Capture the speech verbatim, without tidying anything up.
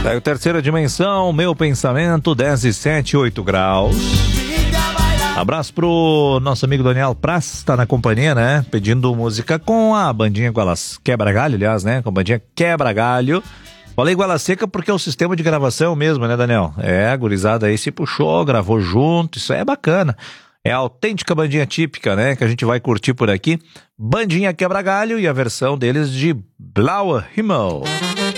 É a terceira dimensão, meu pensamento, dez e sete, oito graus. Abraço pro nosso amigo Daniel Praz, tá na companhia, né? Pedindo música com a bandinha Gualas Quebra Galho, aliás, né? Com a bandinha Quebra Galho. Falei Goela Seca porque é o sistema de gravação mesmo, né, Daniel? É, a gurizada aí se puxou, gravou junto, isso é bacana. É a autêntica bandinha típica, né? Que a gente vai curtir por aqui. Bandinha Quebra Galho e a versão deles de Blauer Himmel.